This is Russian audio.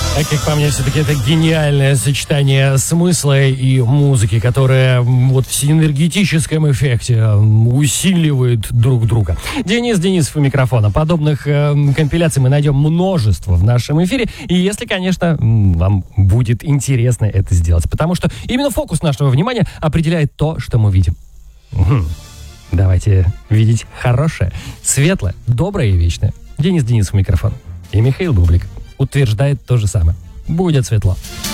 Как по мне, все-таки это гениальное сочетание смысла и музыки, которая вот в синергетическом эффекте усиливает друг друга. Денис Денисов у микрофона. Подобных компиляций мы найдем множество в нашем эфире. И если, конечно, вам будет интересно это сделать. Потому что именно фокус нашего внимания определяет то, что мы видим. Давайте видеть хорошее, светлое, доброе и вечное. Денис Денисов у микрофона. И Михаил Бублик утверждает то же самое. Будет светло.